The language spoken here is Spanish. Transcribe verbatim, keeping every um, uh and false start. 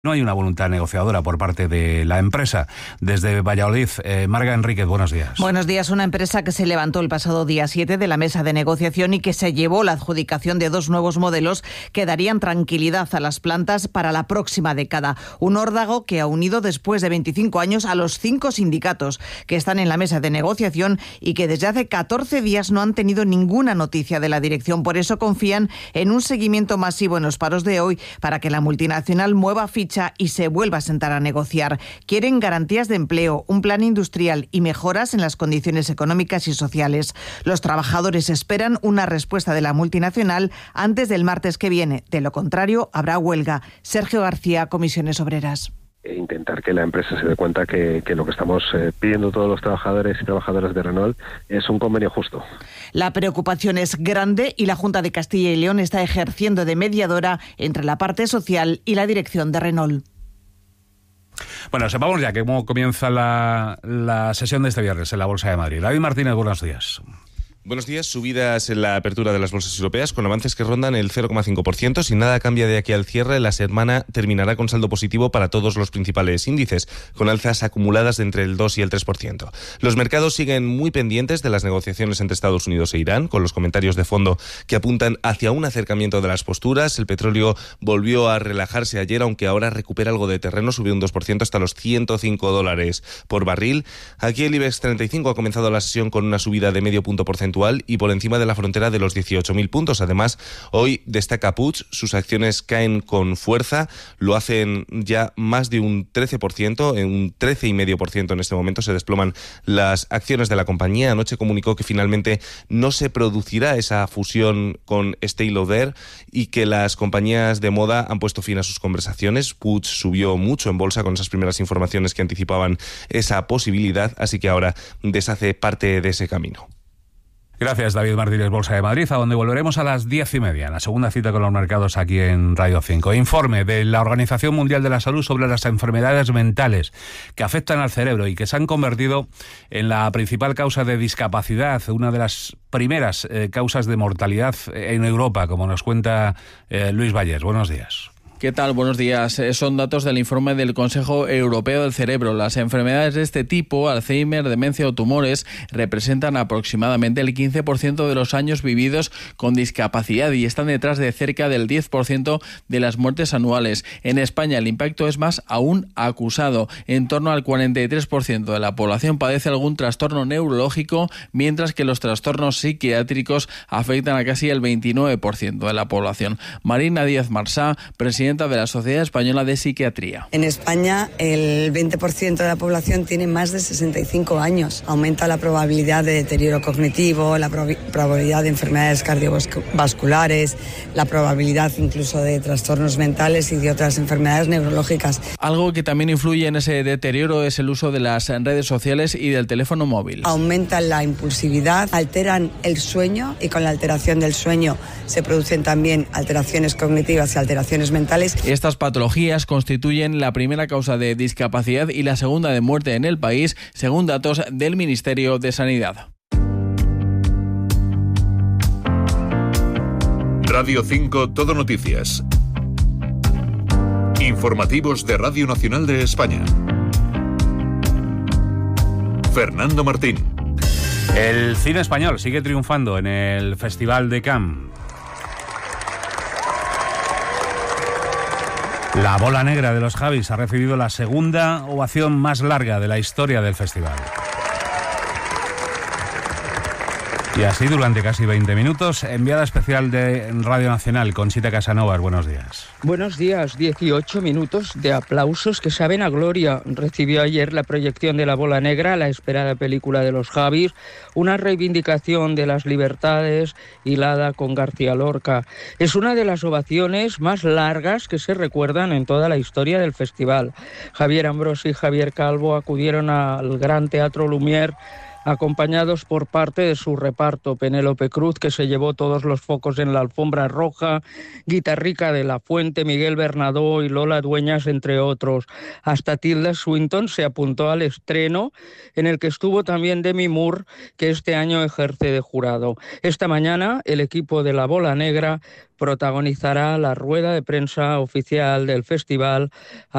No hay una voluntad negociadora por parte de la empresa. Desde Valladolid, eh, Marga Enríquez, buenos días. Buenos días. Una empresa que se levantó el pasado día siete de la mesa de negociación y que se llevó la adjudicación de dos nuevos modelos que darían tranquilidad a las plantas para la próxima década. Un órdago que ha unido después de veinticinco años a los cinco sindicatos que están en la mesa de negociación y que desde hace catorce días no han tenido ninguna noticia de la dirección. Por eso confían en un seguimiento masivo en los paros de hoy para que la multinacional mueva ficha y se vuelva a sentar a negociar. Quieren garantías de empleo, un plan industrial y mejoras en las condiciones económicas y sociales. Los trabajadores esperan una respuesta de la multinacional antes del martes que viene. De lo contrario, habrá huelga. Sergio García, Comisiones Obreras. E intentar que la empresa se dé cuenta que, que lo que estamos eh, pidiendo todos los trabajadores y trabajadoras de Renault es un convenio justo. La preocupación es grande y la Junta de Castilla y León está ejerciendo de mediadora entre la parte social y la dirección de Renault. Bueno, sepamos ya cómo comienza la, la sesión de este viernes en la Bolsa de Madrid. David Martínez, buenos días. Buenos días. Subidas en la apertura de las bolsas europeas con avances que rondan el cero coma cinco por ciento. Si nada cambia de aquí al cierre, la semana terminará con saldo positivo para todos los principales índices, con alzas acumuladas de entre el dos y el tres por ciento. Los mercados siguen muy pendientes de las negociaciones entre Estados Unidos e Irán, con los comentarios de fondo que apuntan hacia un acercamiento de las posturas. El petróleo volvió a relajarse ayer, aunque ahora recupera algo de terreno, subió un dos por ciento hasta los ciento cinco dólares por barril. Aquí el IBEX treinta y cinco ha comenzado la sesión con una subida de medio punto porcentual y por encima de la frontera de los dieciocho mil puntos. Además, hoy destaca Puig, sus acciones caen con fuerza, lo hacen ya más de un trece por ciento, en un trece coma cinco por ciento en este momento se desploman las acciones de la compañía. Anoche comunicó que finalmente no se producirá esa fusión con Estée Lauder y que las compañías de moda han puesto fin a sus conversaciones. Puig subió mucho en bolsa con esas primeras informaciones que anticipaban esa posibilidad, así que ahora deshace parte de ese camino. Gracias, David Martínez, Bolsa de Madrid, a donde volveremos a las diez y media, en la segunda cita con los mercados aquí en Radio cinco. Informe de la Organización Mundial de la Salud sobre las enfermedades mentales que afectan al cerebro y que se han convertido en la principal causa de discapacidad, una de las primeras eh, causas de mortalidad en Europa, como nos cuenta eh, Luis Vallés. Buenos días. ¿Qué tal? Buenos días. Son datos del informe del Consejo Europeo del Cerebro. Las enfermedades de este tipo, Alzheimer, demencia o tumores, representan aproximadamente el quince por ciento de los años vividos con discapacidad y están detrás de cerca del diez por ciento de las muertes anuales. En España el impacto es más aún acusado. En torno al cuarenta y tres por ciento de la población padece algún trastorno neurológico, mientras que los trastornos psiquiátricos afectan a casi el veintinueve por ciento de la población. Marina Díaz Marsá, presidenta de la Sociedad Española de Psiquiatría. En España el veinte por ciento de la población tiene más de sesenta y cinco años. Aumenta la probabilidad de deterioro cognitivo, la prob- probabilidad de enfermedades cardiovasculares, la probabilidad incluso de trastornos mentales y de otras enfermedades neurológicas. Algo que también influye en ese deterioro es el uso de las redes sociales y del teléfono móvil. Aumentan la impulsividad, alteran el sueño y con la alteración del sueño se producen también alteraciones cognitivas y alteraciones mentales. Estas patologías constituyen la primera causa de discapacidad y la segunda de muerte en el país, según datos del Ministerio de Sanidad. Radio cinco Todo Noticias. Informativos de Radio Nacional de España. Fernando Martín. El cine español sigue triunfando en el Festival de Cannes. La bola negra de los Javis ha recibido la segunda ovación más larga de la historia del festival. Y así durante casi veinte minutos, enviada especial de Radio Nacional, Conchita Casanovas, buenos días. Buenos días, dieciocho minutos de aplausos que saben a gloria. Recibió ayer la proyección de La bola negra, la esperada película de los Javis, una reivindicación de las libertades hilada con García Lorca. Es una de las ovaciones más largas que se recuerdan en toda la historia del festival. Javier Ambrosi y Javier Calvo acudieron al Gran Teatro Lumière acompañados por parte de su reparto: Penélope Cruz, que se llevó todos los focos en la alfombra roja, Guitarrica de la Fuente, Miguel Bernadó y Lola Dueñas, entre otros. Hasta Tilda Swinton se apuntó al estreno, en el que estuvo también Demi Moore, que este año ejerce de jurado. Esta mañana el equipo de La Bola Negra protagonizará la rueda de prensa oficial del festival